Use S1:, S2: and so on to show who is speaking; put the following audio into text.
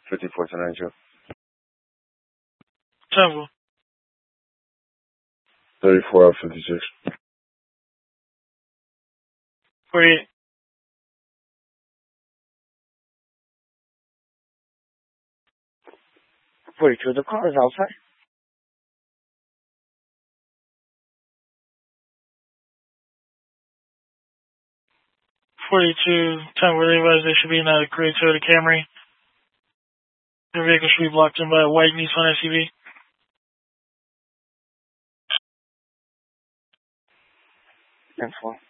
S1: 54 to 92.
S2: 10-4.
S1: 34 out 56.
S2: 48.
S3: 42, the car is outside.
S2: 42, 10-4, they advise they should be in a gray Toyota Camry. Their vehicle should be blocked in by a white Nissan SUV.
S3: 10-4.